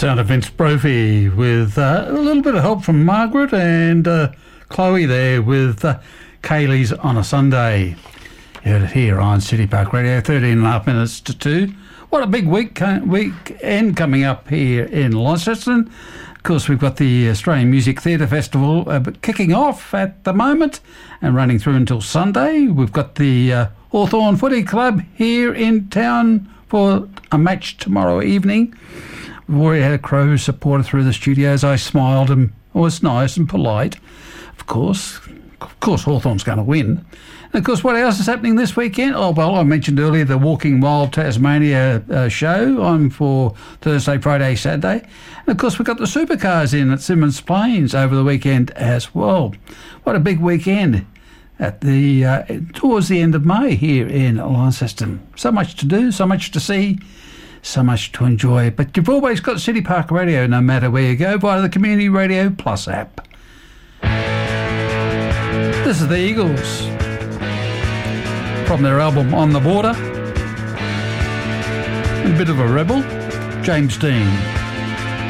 sound of Vince Brophy with a little bit of help from Margaret and Chloe there with Kaylee's on a Sunday. You heard it here on City Park Radio, 13 and a half minutes to 2. What a big weekend coming up here in Launceston. Of course, we've got the Australian Music Theatre Festival kicking off at the moment and running through until Sunday. We've got the Hawthorn Footy Club here in town for a match tomorrow evening. We've already had a Crow supporter through the studios. I smiled and was nice and polite. Of course, Hawthorn's going to win. And of course, what else is happening this weekend? Oh, well, I mentioned earlier the Walking Wild Tasmania show on for Thursday, Friday, Saturday. And of course, we've got the supercars in at Symonds Plains over the weekend as well. What a big weekend at the towards the end of May here in Launceston. So much to do, so much to see, so much to enjoy. But you've always got City Park Radio no matter where you go via the Community Radio Plus app. This is the Eagles from their album On the Border. A bit of a rebel, James Dean.